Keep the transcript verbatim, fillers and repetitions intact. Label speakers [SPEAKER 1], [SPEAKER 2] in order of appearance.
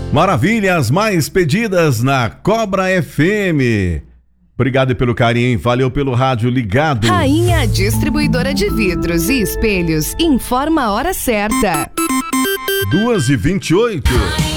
[SPEAKER 1] Maravilhas mais pedidas na Cobra F M. Obrigado pelo carinho, valeu pelo rádio ligado.
[SPEAKER 2] Rainha Distribuidora de Vidros e Espelhos informa a hora certa.
[SPEAKER 1] duas e vinte e oito.